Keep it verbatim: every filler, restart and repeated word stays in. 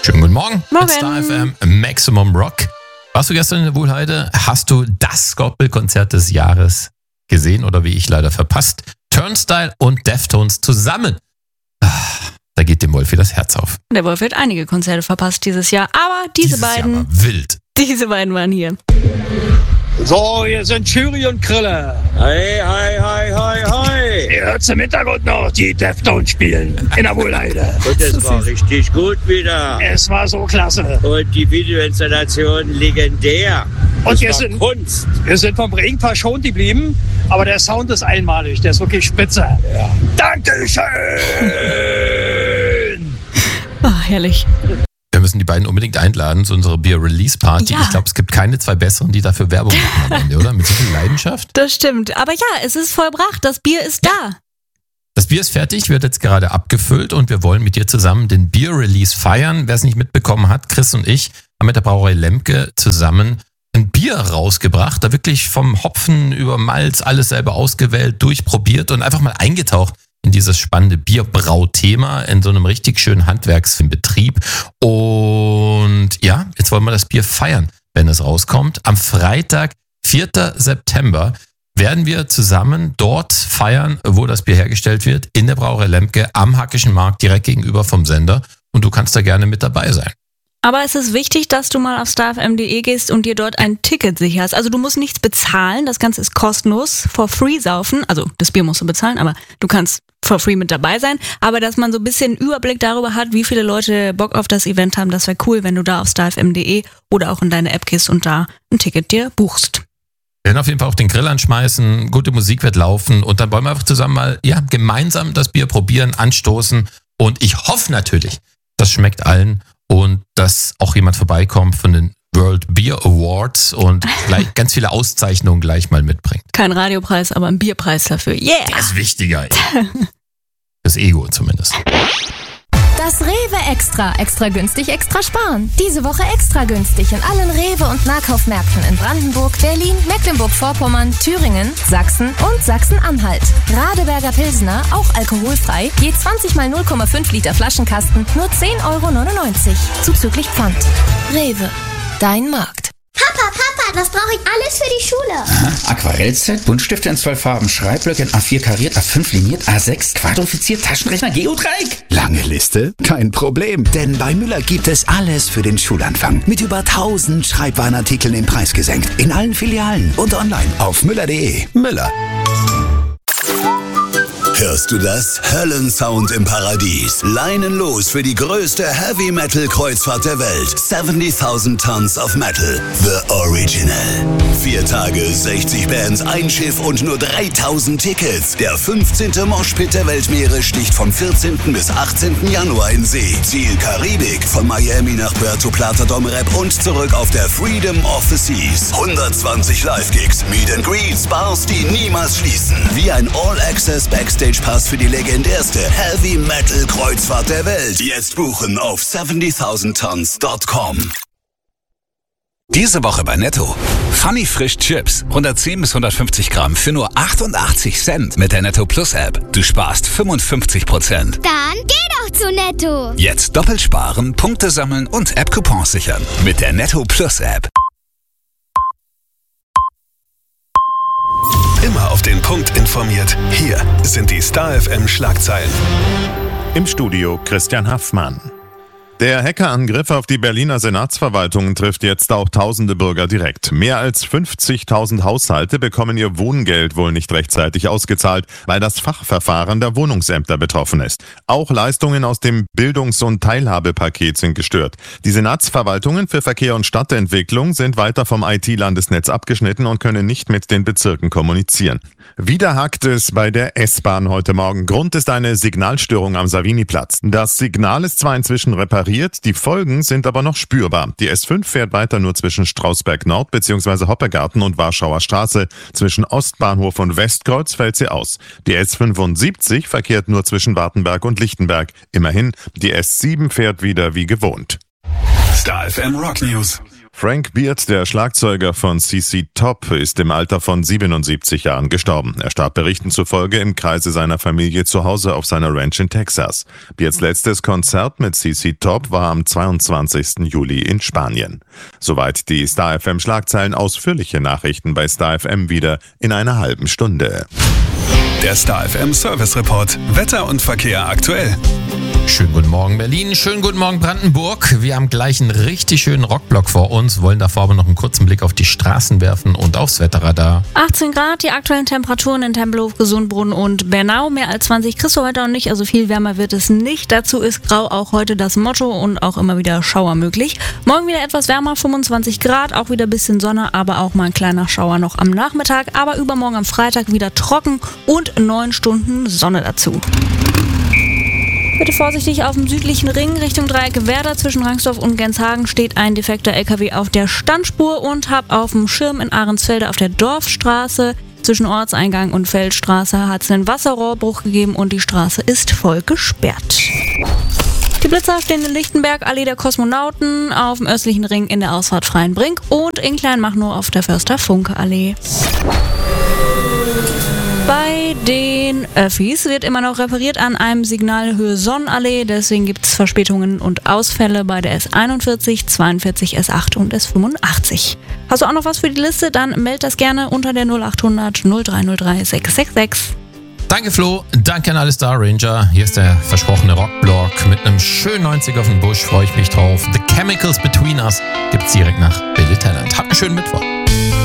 Schönen guten Morgen. Morgen. Mit Star F M Maximum Rock. Warst du gestern in der Wuhlheide? Hast du das Scorpion-Konzert des Jahres gesehen oder wie ich leider verpasst? Turnstile und Deftones zusammen. Da geht dem Wolfi das Herz auf. Der Wolf hat einige Konzerte verpasst dieses Jahr, aber diese Dieses beiden, Jahr war wild. diese beiden waren hier. So, hier sind Jury und Krille. Hi, hi, hi, hi, hi. Ihr hört im Hintergrund noch die Deftones spielen in der Wuhlheide. Und es war richtig gut wieder. Es war so klasse. Und die Videoinstallation legendär. Und Das wir war sind, Kunst. wir sind vom Regen verschont geblieben, aber der Sound ist einmalig. Der ist wirklich spitze. Ja. Dankeschön. Oh, herrlich. Wir müssen die beiden unbedingt einladen zu unserer Bier-Release-Party. Ja. Ich glaube, es gibt keine zwei besseren, die dafür Werbung machen am Ende, oder? Mit so viel Leidenschaft. Das stimmt. Aber ja, es ist vollbracht. Das Bier ist da. Das Bier ist fertig, wird jetzt gerade abgefüllt und wir wollen mit dir zusammen den Bier-Release feiern. Wer es nicht mitbekommen hat, Chris und ich haben mit der Brauerei Lemke zusammen ein Bier rausgebracht, da wirklich vom Hopfen über Malz alles selber ausgewählt, durchprobiert und einfach mal eingetaucht in dieses spannende Bierbrauthema in so einem richtig schönen Handwerksbetrieb. Und ja, jetzt wollen wir das Bier feiern, wenn es rauskommt. Am Freitag, vierten September, werden wir zusammen dort feiern, wo das Bier hergestellt wird, in der Brauerei Lemke am Hackischen Markt, direkt gegenüber vom Sender. Und du kannst da gerne mit dabei sein. Aber es ist wichtig, dass du mal auf starfm punkt de gehst und dir dort ein Ticket sicherst. Also du musst nichts bezahlen, das Ganze ist kostenlos, for free saufen. Also das Bier musst du bezahlen, aber du kannst for free mit dabei sein. Aber dass man so ein bisschen Überblick darüber hat, wie viele Leute Bock auf das Event haben, das wäre cool, wenn du da auf starfm punkt de oder auch in deine App gehst und da ein Ticket dir buchst. Wir werden auf jeden Fall auch den Grill anschmeißen, gute Musik wird laufen und dann wollen wir einfach zusammen mal ja gemeinsam das Bier probieren, anstoßen und ich hoffe natürlich, das schmeckt allen und dass auch jemand vorbeikommt von den World Beer Awards und gleich ganz viele Auszeichnungen gleich mal mitbringt. Kein Radiopreis, aber ein Bierpreis dafür. Yeah! Das ist wichtiger. Das Ego zumindest. Das Rewe Extra. Extra günstig, extra sparen. Diese Woche extra günstig in allen Rewe- und Nahkaufmärkten in Brandenburg, Berlin, Mecklenburg-Vorpommern, Thüringen, Sachsen und Sachsen-Anhalt. Radeberger Pilsner, auch alkoholfrei, je zwanzig mal null Komma fünf Liter Flaschenkasten, nur zehn Euro neunundneunzig. Zuzüglich Pfand. Rewe. Dein Markt. Papa, Papa, das brauche ich alles für die Schule. Aha. Aquarellset, Buntstifte in zwölf Farben, Schreibblöcke in A vier kariert, A fünf liniert, A sechs quadrifiziert, Taschenrechner, Geodreieck. Lange Liste? Kein Problem, denn bei Müller gibt es alles für den Schulanfang. Mit über tausend Schreibwarenartikeln im Preis gesenkt. In allen Filialen und online auf müller punkt de. Müller. Hörst du das? Höllensound im Paradies. Leinen los für die größte Heavy-Metal-Kreuzfahrt der Welt. siebzigtausend Tons of Metal. The Original. Vier Tage, sechzig Bands, ein Schiff und nur dreitausend Tickets. Der fünfzehnte Moshpit der Weltmeere sticht vom vierzehnten bis achtzehnten Januar in See. Ziel Karibik. Von Miami nach Puerto Plata Dom Rep und zurück auf der Freedom of the Seas. hundertzwanzig Live-Gigs, Meet and Greets, Bars, die niemals schließen. Wie ein All-Access Backstage Pass für die legendärste Heavy Metal Kreuzfahrt der Welt. Jetzt buchen auf siebzigtausend tons Punkt com. Diese Woche bei Netto. Funny Frisch Chips. hundertzehn bis hundertfünfzig Gramm für nur achtundachtzig Cent mit der Netto Plus App. Du sparst fünfundfünfzig Prozent. Dann geh doch zu Netto. Jetzt doppelt sparen, Punkte sammeln und App-Coupons sichern. Mit der Netto Plus App. Immer auf den Punkt informiert. Hier sind die Star F M Schlagzeilen. Im Studio Christian Haffmann. Der Hackerangriff auf die Berliner Senatsverwaltung trifft jetzt auch tausende Bürger direkt. Mehr als fünfzigtausend Haushalte bekommen ihr Wohngeld wohl nicht rechtzeitig ausgezahlt, weil das Fachverfahren der Wohnungsämter betroffen ist. Auch Leistungen aus dem Bildungs- und Teilhabepaket sind gestört. Die Senatsverwaltungen für Verkehr und Stadtentwicklung sind weiter vom I T-Landesnetz abgeschnitten und können nicht mit den Bezirken kommunizieren. Wieder hakt es bei der S-Bahn heute Morgen. Grund ist eine Signalstörung am Saviniplatz. Das Signal ist zwar inzwischen repariert, die Folgen sind aber noch spürbar. Die S fünf fährt weiter nur zwischen Strausberg Nord bzw. Hoppegarten und Warschauer Straße. Zwischen Ostbahnhof und Westkreuz fällt sie aus. Die S fünfundsiebzig verkehrt nur zwischen Wartenberg und Lichtenberg. Immerhin, die S sieben fährt wieder wie gewohnt. Star F M Rock News. Frank Beard, der Schlagzeuger von C C Top, ist im Alter von siebenundsiebzig Jahren gestorben. Er starb Berichten zufolge im Kreise seiner Familie zu Hause auf seiner Ranch in Texas. Beards letztes Konzert mit C C Top war am zweiundzwanzigsten Juli in Spanien. Soweit die Star F M Schlagzeilen. Ausführliche Nachrichten bei Star F M wieder in einer halben Stunde. Der Star F M Service Report. Wetter und Verkehr aktuell. Schönen guten Morgen Berlin, schönen guten Morgen Brandenburg. Wir haben gleich einen richtig schönen Rockblock vor uns, wollen davor aber noch einen kurzen Blick auf die Straßen werfen und aufs Wetterradar. achtzehn Grad, die aktuellen Temperaturen in Tempelhof, Gesundbrunnen und Bernau. Mehr als zwanzig kriegst du heute auch nicht, also viel wärmer wird es nicht. Dazu ist grau auch heute das Motto und auch immer wieder Schauer möglich. Morgen wieder etwas wärmer, fünfundzwanzig Grad, auch wieder ein bisschen Sonne, aber auch mal ein kleiner Schauer noch am Nachmittag. Aber übermorgen am Freitag wieder trocken und neun Stunden Sonne dazu. Bitte vorsichtig auf dem südlichen Ring Richtung Dreieck Werder. Zwischen Rangsdorf und Genshagen steht ein defekter L K W auf der Standspur und hab auf dem Schirm in Ahrensfelde auf der Dorfstraße zwischen Ortseingang und Feldstraße hat es einen Wasserrohrbruch gegeben und die Straße ist voll gesperrt. Die Blitzer stehen in Lichtenberg, Allee der Kosmonauten, auf dem östlichen Ring in der Ausfahrt Freienbrink und in Kleinmachnow auf der Förster-Funke-Allee. Bei den Öffis wird immer noch repariert an einem Signal Höhe Sonnenallee, deswegen gibt es Verspätungen und Ausfälle bei der S einundvierzig, zweiundvierzig, S acht und S fünfundachtzig. Hast du auch noch was für die Liste? Dann meld das gerne unter der null achthundert null drei null drei sechs sechs sechs. Danke Flo, danke an alle Star Ranger. Hier ist der versprochene Rockblock mit einem schönen neunziger auf den Busch, freue ich mich drauf. The Chemicals Between Us gibt's direkt nach Billy Talent. Habt einen schönen Mittwoch.